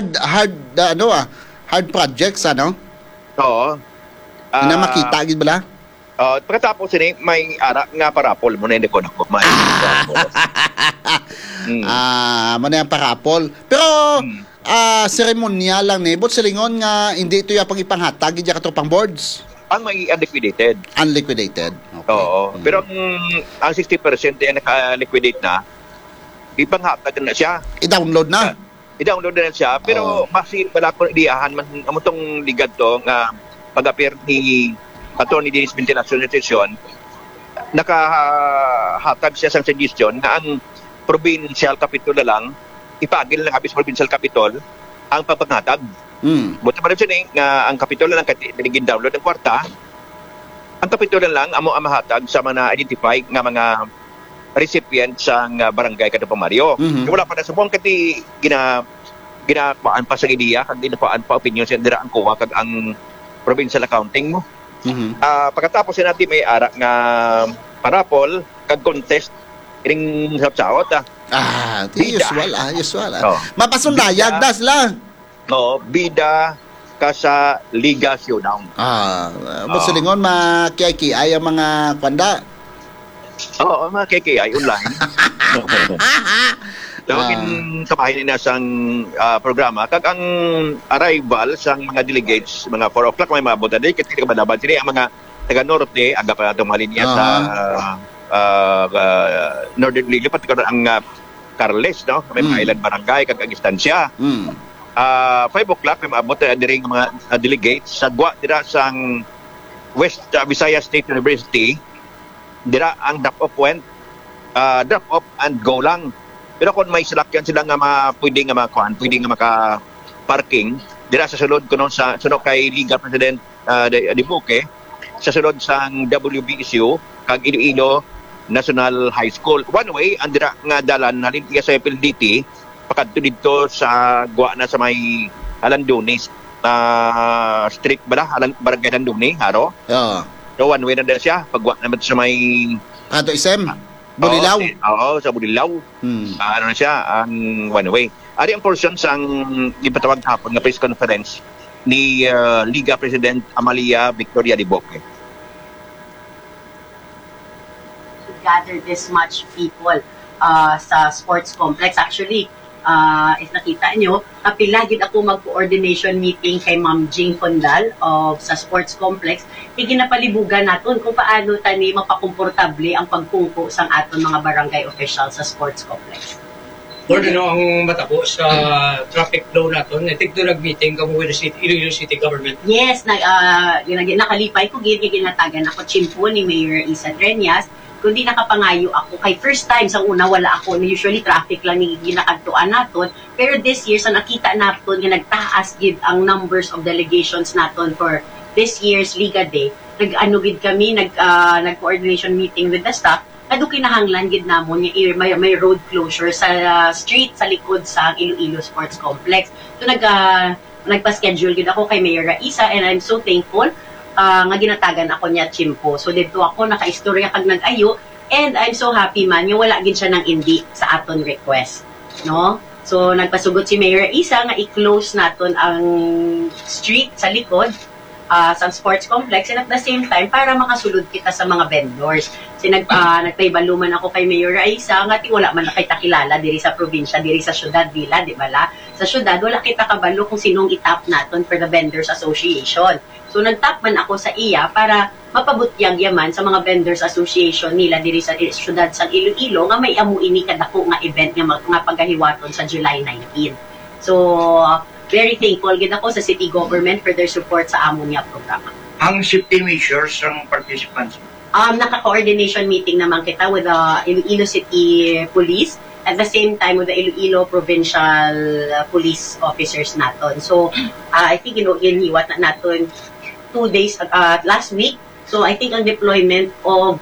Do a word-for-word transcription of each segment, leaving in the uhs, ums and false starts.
hard hard uh, ano ah, hard projects ano? Oo. Uh, na makita gid bala? Uh, pagkatapos ini may ara nga parapol mo na hindi ko nako may. mm. Ah, mo na parapol. Pero mm. ah seremonya lang nibot silingon nga hindi ito ya pang ipanghatag gid katong boards. Ang may unliquidated. Unliquidated. Okay. Oo. Mm. Pero ang, ang sixty percent ay naka-liquidate na, ipanghatag na siya. I-download na? Uh, I-download na siya. Pero oh. Kasi wala ko idiyahan man ang itong ligad to nga pag-appear ni Atty. Dennis Ventilacion Session, nakahatag siya sa suggestion na ang provincial capital na lang, ipagil ng habis provincial capital ang pagpanghatag. Mm. Buta pa rin siya nga ang kapitulo lang dinigin download ng kwarta, ang kapitulo lang amo amahatag sa mga identify nga mga recipient sa barangay Katupang Mario. Mm-hmm. Wala pa na subong kati gina ginakuan pa sa ideya kag ginakuan pa opinion sa dira ang kuha kag ang provincial accounting mo. Mm-hmm. Uh, pagkatapos natin may ara nga parapol kag contest iring sapsawot ah. Ah, usual ah, usual ah. Oh. Mapasundayag na sila. No, bida ka sa Liga Showdown. Ah, uh, silingon makiay-kiay ang mga kwanda. Oo, mga K K I online. Tawagin uh, kapahin na sang uh, programa. Kag ang arrival sang mga delegates, mga four o'clock may maabot na din. Kasi kabalaban sila ang mga taga-norte, aga pa itong malinya uh-huh. sa uh, uh, uh, Northern Liga, pati ang uh, Carles, no? May mm. mga ilan barangay, kag ang istansya. Mm. Uh, five o'clock may maabot na din mga uh, delegates sa gwa dira sang West uh, Visayas State University. Dira ang drop-off went, uh, drop-off and go lang. Pero kung may salakyan sila nga mga, pwede nga makakuan, pwede nga maka-parking, dira sa sulod ko sa sunod kay Liga President uh, de, de Buque, sa sulod sang W B S U, kag Iloilo National High School. One way, ang dira nga dalan, halin sa P L D T, pakadto dito sa guwa na sa may Alandones, uh, street ba na? Alan, Barangay Alandones, haro? Oo. So one way na din siya, pagwa naman sa may... Ato isem? Bulilaw? Oo, sa Bulilaw. Hmm. Uh, ano na siya, ang one way. Ari ang portion sa ipatawag hapon na press conference ni uh, Liga President Amalia Victoria de Boque. Gather this much people uh, sa sports complex. Actually, uh, if nakita nyo, kapila gid ako mag-coordination meeting kay Ma'am Jing Condal of sa sports complex. Iginapalibugan naton kung paano tani mapakomportable ang pagkungko sang aton mga barangay official sa sports complex. Or ano ang matabo sa traffic flow naton, itig do nag-meeting kamo with the city, Iloilo City Government. Yes, nag uh, nakalipay ko gid ginatagan ako chimpo ni Mayor Isa Dreñas. Kundi nakapangayo ako kay first time sa una wala ako, usually traffic lang ni ginakadtuan naton, pero this year sa nakita naton nga nagtaas gid ang numbers of delegations naton for this year's Liga Day. Nag-ano gid kami, nag uh, nag-coordination meeting with the staff. Kadu kinahanglan gid namon nga may, may road closure sa uh, street sa likod sa Iloilo Sports Complex. So nag uh, nagpa-schedule gid ako kay Mayor Raisa, and I'm so thankful Uh, nga ginatagan ako niya chimpo. So dito ako naka-istorya kag nag-ayo, and I'm so happy man nga wala gid siya nang indi sa aton request, no? So nagpasugod si Mayor Isa nga i-close naton ang street sa likod uh, sa sports complex, and at the same time para makasulod kita sa mga vendors. Si nag uh, nagpaybaluman ako kay Mayor Isa nga ti wala man nakita kilala diri sa probinsya, diri sa syudad Villa, di ba la? Sa syudad wala kita kabalo kung sinong itap naton for the Vendors Association. So nagtap man ako sa iya para mapabutyag yaman sa mga Vendors Association nila diri sa syudad sa Iloilo nga may amu ini kadako nga event nga, nga pagahiwaton sa July nineteenth. So very thankful gid ako sa city government for their support sa amo niya programa. Ang safety measures ng participants? Um, naka-coordination meeting naman kita with the Iloilo City Police, at the same time with the Iloilo Provincial Police Officers naton. So uh, I think you know iniwat na naton two days uh, last week. So I think ang deployment of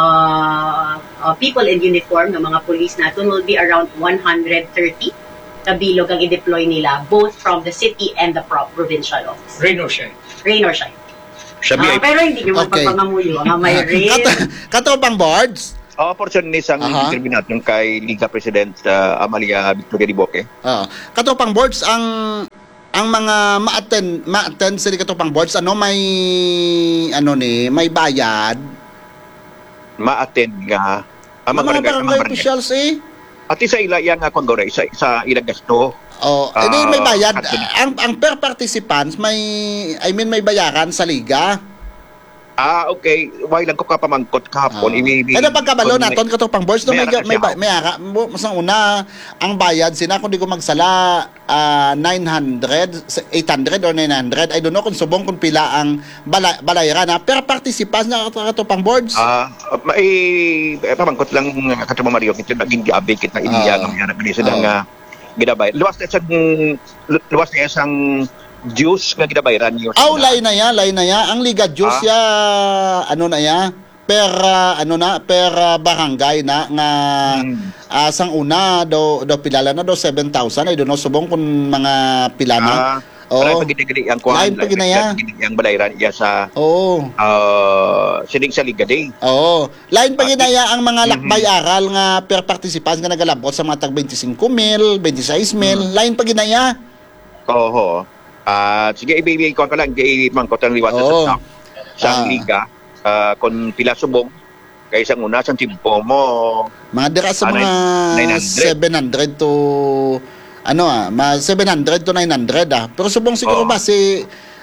uh, uh, people in uniform ng mga police natin will be around one hundred thirty kabilog ang i-deploy nila, both from the city and the pro provincial office. Rain or shine? Rain or shine. Uh, pero hindi nyo okay. magpapangamuyo. Nga may rain. Kato bang boards? Oo, portion ni isang uh-huh. interview natin kay Liga President uh, Amalia Victoria de Boque. Uh, kato pang boards, ang ang mga ma-attend ma-attend sa katupang boards ano may ano ni may bayad ma-attend nga ang mga, mga barangay barangay. officials eh. At isa ila yang nga kondore sa sa ilang gasto. Oh, Ah, edi may bayad. at- Ang ang per participants may I mean may bayaran sa liga. Ah, okay. Why lang ko kapamangkot kahapon. Oh. Ini- Kaya pagkabalo kung- naton katupang boards no may may ara may, siya. may, may ara mo masang una ang bayad sina kung di ko magsala ah, nine hundred eight hundred or nine hundred I don't know kung subong kung pila ang bala, balayran na per participants na katupang boards. Ah, may eh, pamangkot lang katuma Mario kito naging gabi kit na iniya Ah. ng yana kanisa Ah. nga gidabay. Luwas na isang luwas na isang juice nga gidabayran niyo. Aw, lay na ya, lay na ya. Ang Liga Juice Ah. ya, ano na ya, per, ah, ano na, per ah, barangay na, nga, Hmm. ah, sang una, do, do pilala na, do seven thousand, I don't know, subong kung mga pila na. Ah, Oo. Lain pagiging ang kuhan. Lain pag ginaya. Ang balayran iya sa Oo. uh, sining sa Liga Day. Oo. Lain pa ginaya ang mga Mhm. lakbay aral nga per participants nga nagalabot sa mga tag twenty-five mil, twenty-six mil, Mhm. lain pa ginaya. Oo. Ah, sige ibibigay ko lang kay mangkot ang liwat Oo. sa sa Ah. liga. Ah, kung pila subong kay isang una sa timpo mo. Mga dira sa Ah, mga nine hundred. seven hundred to ano ah, ma seven hundred to nine hundred ah. Pero subong siguro Oo. ba si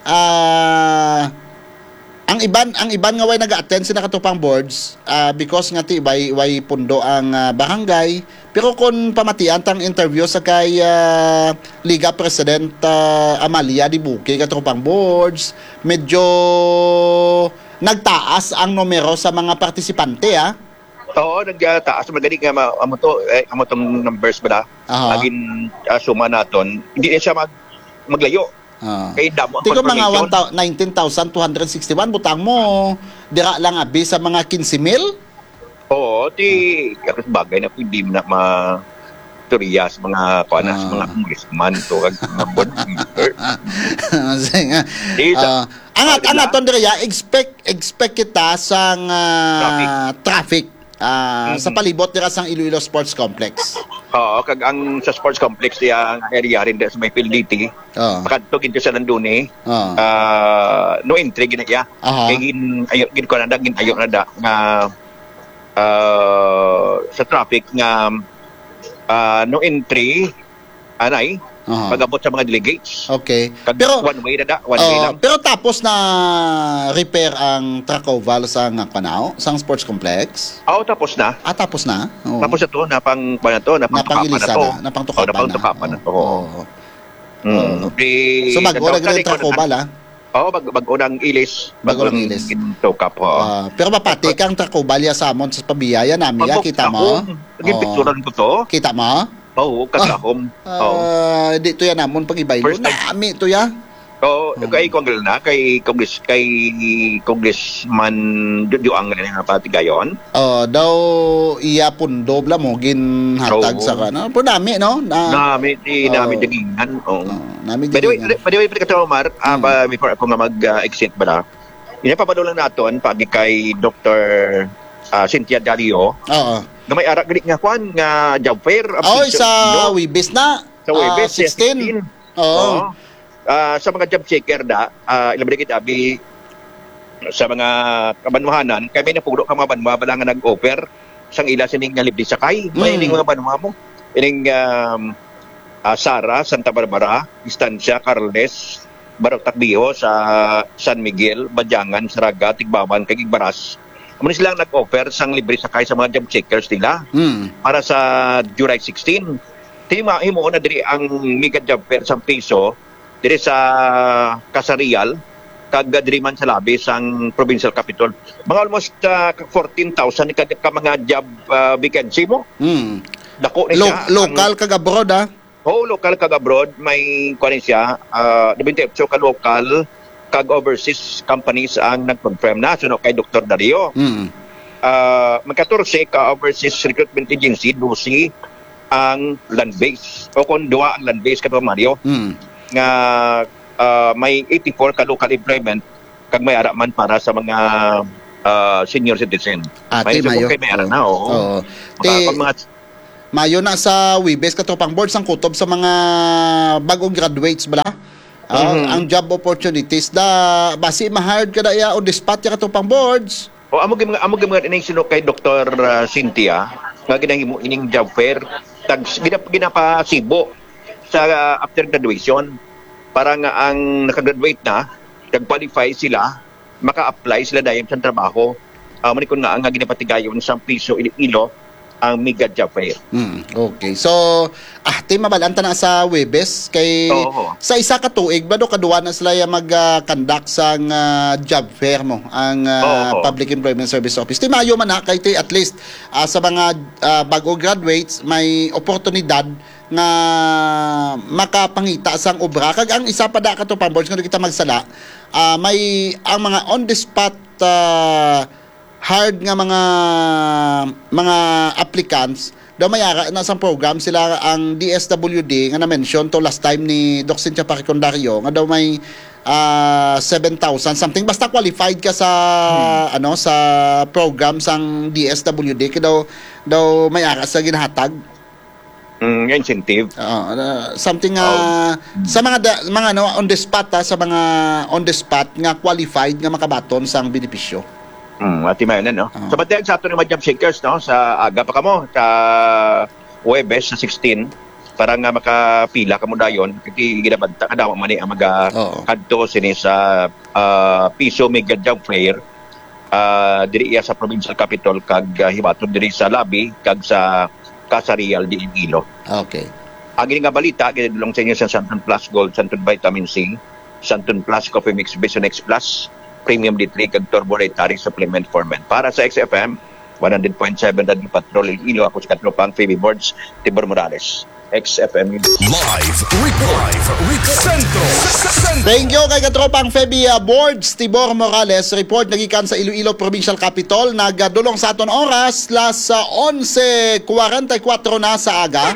ah ang iban ang iban nga way naga-attend sina katupang boards ah, because nga ti way way pundo ang ah, barangay. Pero kung pamatian tang interview sa kay ah, Liga President ah, Amalia Dibuque katupang boards, medyo nagtaas ang numero sa mga partisipante ah. Oo, nagtaas magaling nga ma- amo to eh, amo tong numbers ba Aha. Agin uh, suma naton. Hindi na siya mag maglayo. Ah. Kay damo ang Tigo mga confirmation. nineteen thousand two hundred sixty-one butang mo dira lang abi sa mga fifteen mil. Oo, ti kapos bagay na pwede mo na ma turya sa mga kuanas Ah. mga congressman to kag mga board member. Kasi nga, Di ah, sa- angat Ah, angat diba? ton dira expect expect kita sang Traffic. ah, traffic ah, Mhm. sa palibot dira sang Iloilo Sports Complex. Oo, kag ang sa sports complex diya ang area rin sa may Piliti. Oh. Makadto ginto sa nanduni. Oh. Ah, no entry gina iya. Aha. Kay gin ayo gin ko na da gin ayo na da nga ah, sa traffic nga ah, no entry anay Aha. pagabot sa mga delegates. Okay. Kag Pero one way na da, one way oh, lang. pero tapos na repair ang track oval sa Ngakpanao, sang sports complex. Oo, tapos na. Ah, tapos na? Oo. Tapos na to, napang pa na to, napang tukapan na Napangilisa to. na, napangtukapan Oh, napangtukapan na to. Oo. Mm. Oo. Di, So bago na nagtawag ganun ko track oval ah. Oo, bag, bago ng ilis. Bago ng ilis. Gintukap, oo. Ah, pero mapati kang track oval ya sa amon sa pabiyaya namin ya, kita mo? Naging Oo. picturean ko to. Kita mo? Oo, kasahom. Oo. Ah, di to ya namon pag ibaylo. First time. Nami to ya. So, kay Congress na, kay Congress, kay Congressman Dudu ang nga patigayon. Oh, daw iya pundo bla mo ginhatag Oo. sa kana. Pero nami no? Na, Nami, di Oo. namin dagingan. Oo. oh, nami By the way, giningan. by the way, Pagkata Omar, ah, Hmm. ba- before ako nga mag-exit ba na, inapapado lang natin pagi kay Doctor ah, Cynthia Dario, Oo. na may arak galit nga kwan, nga job fair. Oh, sa Wibis na. Sa Webes, Ah, sixteen. Oo. Oo. Ah, sa mga job seeker da, uh, ilang balik abi sa mga kabanwahanan, kami na pulo ka mga banwa bala nga nag-offer sang ila sining nga libre sakay. May Mm. ining mga banwa mo. Ining um, ah, Sara, Santa Barbara, Estancia, Carles, Barok Takbiho sa San Miguel, Badyangan, Saraga, Tigbaban, Kagigbaras. Amo silang nag-offer sang libre sakay sa mga job seekers nila Hmm. para sa July sixteen. Tima himo na diri ang mega job fair sa piso diri sa Kasarial kag diri man sa labis ang provincial capital. Mga almost uh, fourteen thousand ka, ka mga job uh, vacancy mo. Hmm. Dako ni Lo- siya. local kag abroad ah. Oh, local kag abroad may kuan siya uh, twenty-eight ka local kag overseas companies ang nag-confirm na suno kay Doctor Dario. Hmm. Uh, magkatorse ka overseas recruitment agency dusi ang land base o kung duwa ang land base ka Mario Hmm. nga uh, may eighty-four ka local employment kag may ara man para sa mga uh, senior citizen. Ate, may mayo. kay may ara na oo. Oo. Mga, Ti- pag mga Mayo na sa Wibes katopang board sang kutob sa mga bagong graduates bala. Ah, Mhm. ang job opportunities da basi ma-hired ka da ya on the spot ya katong pang boards. O amo gyud amo gyud mga ining sino kay Doktor uh, Cynthia nga ginahimo ining job fair tag ginap ginapasibo sa uh, after graduation para nga ang nakagraduate na nag-qualify sila maka-apply sila dayon sa trabaho. Uh, manikon nga ang nga ginapatigayon sa piso Iloilo ang mega job fair. Hmm, okay. So, ah, ti mabalanta na sa Webes kay Oo. sa isa ka tuig ba do kaduwa na sila ya mag-conduct sang ah, job fair mo ang ah, Oo. Public Employment Service Office. Ti mayo man na kay ti at least ah, sa mga ah, bago graduates may oportunidad nga makapangita sang obra kag ang isa pa da ka to pamboards nga kita magsala ah, may ang mga on the spot ah, hard nga mga mga applicants daw mayara na sa program sila ang D S W D nga na-mention to last time ni Doc Cynthia Paricondario nga daw may ah, seven thousand something basta qualified ka sa ano sa program sang D S W D kaya daw daw mayara sa ginahatag. Mm, incentive. Oo, uh, something uh, sa mga da- mga ano on the spot ha, sa mga on the spot nga qualified nga makabaton sang benepisyo. Hmm, ati mayon no. Oo. So batyan sa ato ng mga job seekers no sa aga pa kamo sa Webes sa sixteen para nga makapila kamo dayon kay ginabanta ka daw man ni ang mga Oo. kadto sini sa ah, piso mega job fair ah diri iya sa provincial capital kag uh, hibaton diri sa Labi kag sa Casa Real di Iloilo. Okay. Ang nga balita ginadulong sa inyo sa Santon Plus Gold, Santon Vitamin C, Santon Plus Coffee Mix Vision X Plus, Premium D three kag Turbo Dietary Supplement for Men. Para sa X F M one hundred point seven Radio Patrol Iloilo, ako si Katropang Phoebe Boards, Tibor Morales. X F M. Live, live, Rick Centro. Centro. Thank you kay katropang Feby uh, Boards Tibor Morales report nagikan sa Iloilo Provincial Capital nagadulong sa aton oras las uh, eleven forty-four na sa aga.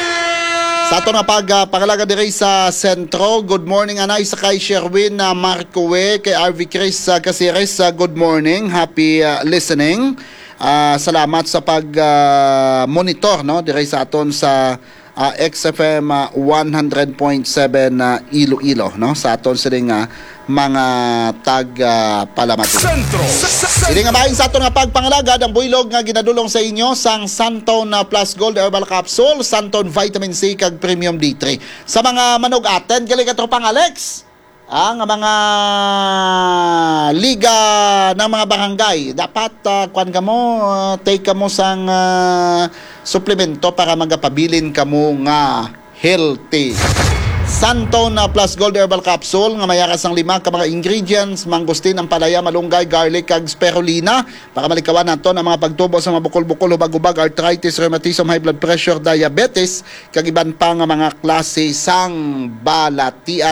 Sa ato nga pag uh, pangalaga diri sa sentro, good morning anay sa kay Sherwin uh, Marcoe, kay R V Chris uh, Casires, uh, good morning, happy uh, listening. Uh, salamat sa pag uh, monitor no diri sa aton sa uh, X F M uh, one hundred point seven uh, Iloilo no sa aton siling uh, mga tag uh, palamati. Centro. Hindi nga maing sa aton nga pagpangalagad ang buylog nga ginadulong sa inyo sang Santon uh, Plus Gold Herbal Capsule, Santon Vitamin C kag Premium D three. Sa mga manog-aten gali katropang Alex, ang mga liga ng mga barangay dapat uh, kuan ka mo uh, take ka mo sang uh, suplemento para magapabilin ka mo nga healthy. Santon uh, Plus Gold Herbal Capsule nga mayaras ang lima ka mga ingredients, mangustin, ampalaya, malunggay, garlic kag spirulina para malikawan nato ang mga pagtubo sa mga bukol-bukol, hubag-hubag, arthritis, rheumatism, high blood pressure, diabetes kag iban pa nga mga klase sang balatian.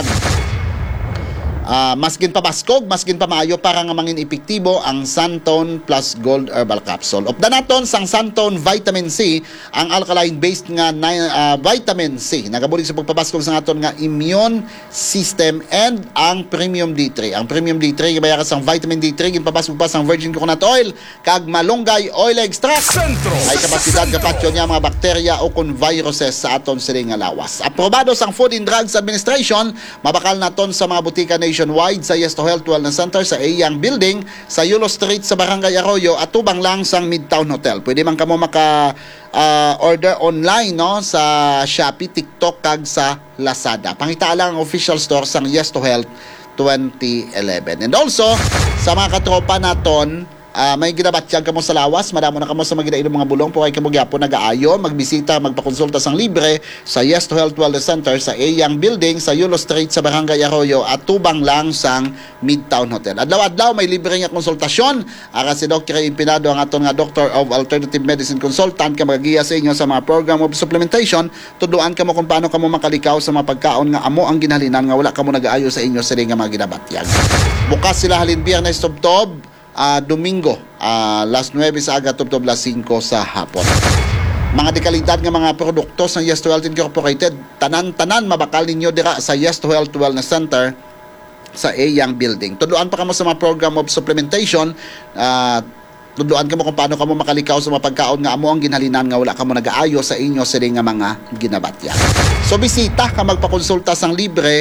Uh, maskin pa baskog, maskin pa maayo para nga mangin epektibo ang Santon Plus Gold Herbal Capsule. Opda naton sang Santon Vitamin C, ang alkaline-based nga ni- uh, vitamin C. Nagabulig sa pagpabaskog sa aton nga immune system and ang Premium D three. Ang Premium D three gibayaran sang vitamin D three ginpabaskog pa sang virgin coconut oil kag malunggay oil extract. Centro. Ay kapasidad kapatyo niya mga bakterya o kung viruses sa aton siling nga lawas. Aprobado sang Food and Drugs Administration, mabakal naton sa mga butika nationwide sa Yes to Health Wellness Center sa Eyang Building sa Yulo Street sa Barangay Arroyo at tubang lang sang Midtown Hotel. Pwede man kamo maka uh, order online no sa Shopee, TikTok kag sa Lazada. Pangita lang ang official store sang Yes to Health twenty eleven. And also sa mga katropa naton, Uh, may ginabatyag kamo sa lawas, madamo na kamo sa mga ginailong mga bulong po kay kamo gyapon nag-aayo, magbisita, magpakonsulta sang libre sa Yes to Health Wellness Center sa Eyang Building sa Yulo Street sa Barangay Arroyo at tubang lang sang Midtown Hotel. Adlaw-adlaw may libre nga konsultasyon. Ara si Doctor Impinado ang aton nga Doctor of Alternative Medicine Consultant ka magagiya sa inyo sa mga program of supplementation. Tuduan kamo kung paano kamo makalikaw sa mga pagkaon nga amo ang ginhalinan nga wala kamo nag-aayo sa inyo sa nga mga ginabatyag. Bukas sila halin Biyernes tubtob, Uh, Domingo, uh, last nine sa aga, tubtob las cinco sa hapon. Mga dekalidad nga mga produkto sa Yes to Health Incorporated, tanan-tanan mabakal ninyo dira sa Yes to Health Wellness Center sa Eyang Building. Tuduan pa kamo sa mga program of supplementation, uh, tuduan kamo kung paano kamo makalikaw sa mga pagkaon nga amo ang ginhalinan nga wala kamo nag-aayo sa inyo sa nga mga ginabatya. So bisita ka magpakonsulta sang libre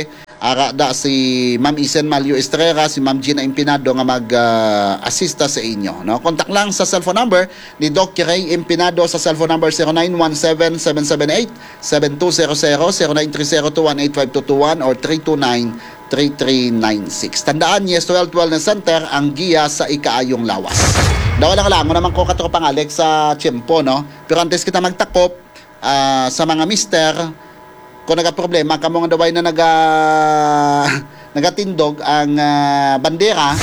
ara da si Ma'am Isen Malio Estrera, si Ma'am Gina Impinado nga mag-assista sa inyo. No? Contact lang sa cellphone number ni Doc Ray Impinado sa cellphone number zero nine one seven, seven seven eight, seven two zero zero, zero nine three zero two one eight five two two one or three two nine, three three nine six. Tandaan, Yes to Health Wellness Center ang giya sa ikaayong lawas. Daw lang lang, mo naman ko katropang Alex sa Tiempo, no? Pero antes kita magtakop ah, sa mga mister, kung nagka-problema, kamo nga daway na naga nagatindog ang ah, bandera.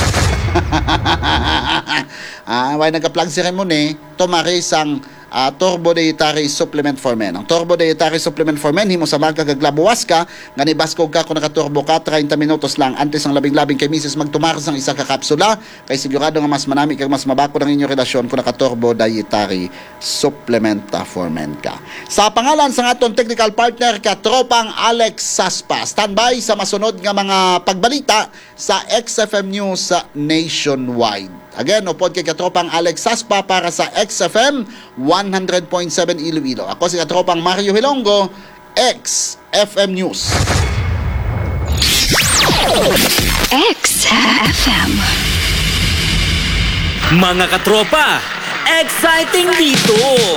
ah, way nagka-plug ceremony, tumaris ang uh, Turbo Dietary Supplement for Men. Ang Turbo Dietary Supplement for Men, himo sa mga kagaglabuwas ka, nga nibaskog ka kung nakaturbo ka, thirty minutos lang, antes ang labing-labing kay misis magtumaras ng isa ka kapsula, kay sigurado nga mas manami kag mas mabako ng inyong relasyon kung nakaturbo Dietary Supplement for Men ka. Sa pangalan sa atong technical partner ka tropang Alex Saspa, standby sa masunod nga mga pagbalita sa X F M News sa Nationwide. Again, upod kay katropang Alex Saspa para sa X F M one hundred point seven Iloilo. Ako si katropang Mario Hilongo, X F M News. X F M. Mga katropa, exciting dito!